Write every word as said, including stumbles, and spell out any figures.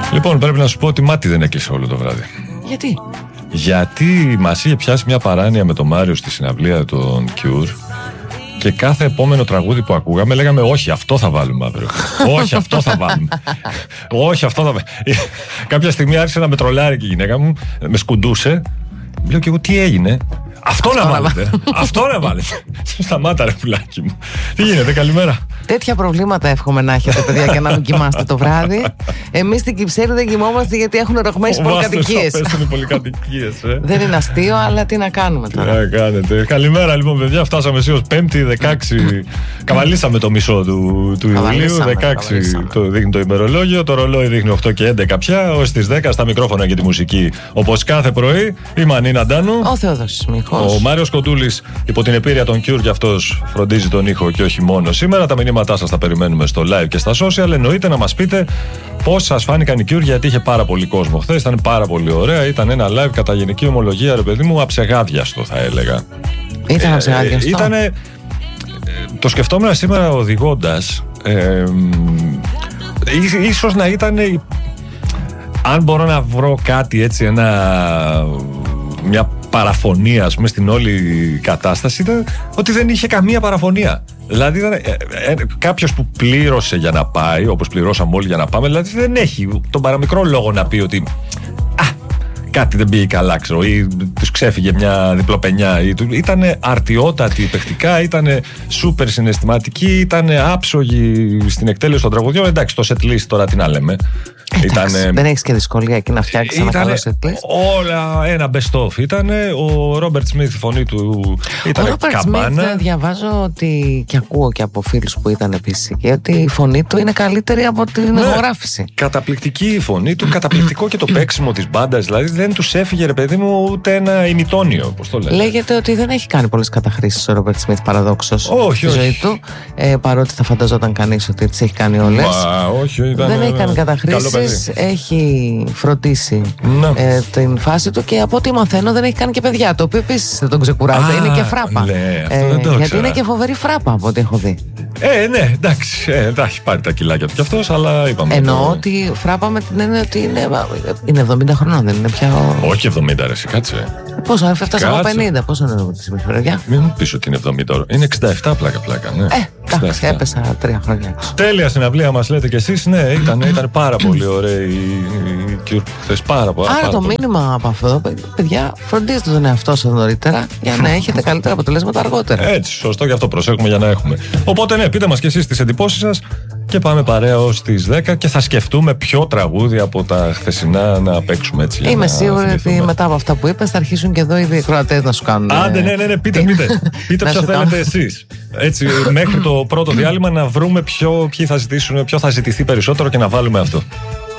Λοιπόν, πρέπει να σου πω ότι μάτι δεν έκλεισε όλο το βράδυ. Γιατί? Γιατί μας είχε πιάσει μια παράνοια με τον Μάριο στη συναυλία των Cure και κάθε επόμενο τραγούδι που ακούγαμε λέγαμε όχι, αυτό θα βάλουμε αύριο. Όχι, αυτό θα βάλουμε. Όχι, αυτό θα βάλουμε. Κάποια στιγμή άρχισε να με τρολάρει και η γυναίκα μου, με σκουντούσε. Λέω και εγώ τι έγινε. Αυτό, αυτό να βάλετε. Αυτό να βάλετε. Σταμάτα ρε πουλάκι μου. Τι γίνεται, καλημέρα. Τέτοια προβλήματα εύχομαι να έχετε, παιδιά, και να μην κοιμάστε το βράδυ. Εμείς στην Κυψέλη δεν κοιμόμαστε γιατί έχουν ρογμές οι πολυκατοικίες. Οι πολυκατοικίες, ε. Δεν είναι αστείο, αλλά τι να κάνουμε τώρα. Τι να κάνετε. Καλημέρα λοιπόν, παιδιά. Φτάσαμε σήμερα Πέμπτη, δεκαέξι. Καβαλήσαμε το μισό του, του Ιουλίου. δεκαέξι το δείχνει το ημερολόγιο. Το ρολόι δείχνει οκτώ και έντεκα πια. Ως τις δέκα στα μικρόφωνα και τη μουσική. Όπως κάθε πρωί, η Μανίνα Ντάνου. Ο Θεόδωσης Μιχός. Ο Μάριος Κοντούλης υπό την επίρρεια των Cure, και αυτός φροντίζει τον ήχο και όχι μόνο σήμερα. Τα μηνύματά σας τα περιμένουμε στο live και στα social. Εννοείται να μας πείτε πώς σας φάνηκαν οι Cure, γιατί είχε πάρα πολύ κόσμο χθες. Ήταν πάρα πολύ ωραία. Ήταν ένα live κατά γενική ομολογία, ρε παιδί μου, αψεγάδιαστο θα έλεγα. Ήταν αψεγάδιαστο. Ε, ήτανε, το σκεφτόμουν σήμερα οδηγώντας. Ε, ίσως να ήταν, αν μπορώ να βρω κάτι έτσι, ένα, μια παραφωνία, ας πούμε, στην όλη κατάσταση, ήταν ότι δεν είχε καμία παραφωνία. Δηλαδή ήταν ε, ε, κάποιος που πλήρωσε για να πάει, όπως πληρώσαμε όλοι για να πάμε, δηλαδή δεν έχει τον παραμικρό λόγο να πει ότι α, κάτι δεν πήγε καλά, ξέρω, ή τους ξέφυγε μια διπλοπενιά. Ήτανε αρτιότατη παιχτικά, ήτανε σούπερ συναισθηματική, ήτανε άψογη στην εκτέλεση των τραγουδιών. Εντάξει, το set list τώρα τι να λέμε. Ήτανε, δεν έχεις και δυσκολία εκεί να φτιάξεις ένα καλό set list. Όλα ένα best of. Ήτανε ο Ρόμπερτ Σμιθ, η φωνή του ήταν καμπάνα. Ο Ρόμπερτ Σμιθ, διαβάζω ότι, και ακούω και από φίλους που ήταν επίσης εκεί, ότι η φωνή του είναι καλύτερη από την ναι, ηχογράφηση. Καταπληκτική η φωνή του, καταπληκτικό και το παίξιμο της μπάντας. Δηλαδή δεν τους έφυγε, ρε παιδί μου, ούτε ένα ημιτόνιο, πώς το λένε. Λέγεται ότι δεν έχει κάνει πολλές καταχρήσεις ο Ρόμπερτ Σμιθ, παραδόξως, όχι, στη ζωή του. Ε, παρότι θα φανταζόταν κανείς ότι τις έχει κάνει όλες. Μα, όχι, ήταν, δεν έχει κάνει καταχρήσεις. Έχει φροντίσει ε, την φάση του και από ό,τι μαθαίνω δεν έχει κάνει και παιδιά. Το οποίο επίσης δεν τον ξεκουράζει. Είναι και φράπα. Ναι, αυτό δεν το ε, γιατί ξέρα. Είναι και φοβερή φράπα από ό,τι έχω δει. Ε, ναι, εντάξει. Ε, τα έχει πάρει τα κιλάκια του κι αυτός, αλλά είπαμε. Εννοώ το... ότι φράπα με την έννοια ότι είναι, είναι εβδομήντα χρονών, δεν είναι πια. Όχι εβδομήντα, ρε, κάτσε. Πόσο, έφτασα από πενήντα, πόσο είναι το τη παιδιά. Μην μου πεις ότι είναι εβδομήντα, είναι εξήντα επτά πλάκα-πλάκα. Ναι. Ε, εντάξει, έπεσα τρία χρόνια. Τέλεια συναυλία μας λέτε κι εσείς. Ναι, ήταν, ήταν πάρα πολύ ωραία η Cure χθες. Πάρα πολύ. Άρα το μήνυμα από αυτό, παιδιά, φροντίζετε τον εαυτό σας νωρίτερα για να έχετε καλύτερα αποτελέσματα αργότερα. Έτσι, σωστό, γι' αυτό προσέχουμε για να έχουμε. Οπότε, ναι, πείτε μας κι εσείς τις εντυπώσεις σας και πάμε παρέα ως τις δέκα και θα σκεφτούμε ποιο τραγούδι από τα χθεσινά να παίξουμε έτσι. Είμαι σίγουρη ότι μετά από αυτά που είπες θα αρχίσουν και εδώ οι διεκροατές να σου κάνουν. Άντε, ναι, ναι, ναι, πείτε, πείτε. Πείτε ποιο θέλετε εσείς. Έτσι, μέχρι το πρώτο διάλειμμα να βρούμε ποιο, ποιοι θα ζητήσουν, ποιο θα ζητηθεί περισσότερο και να βάλουμε αυτό.